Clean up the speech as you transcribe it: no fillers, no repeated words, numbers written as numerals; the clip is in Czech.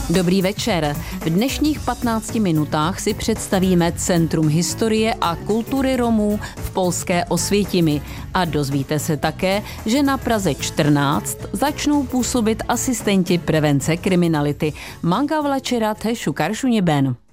Dobrý večer. V dnešních 15 minutách si představíme Centrum historie a kultury Romů v polské Osvětimi a dozvíte se také, že na Praze 14 začnou působit asistenti prevence kriminality. Manga vlačera te šukaršuně ben.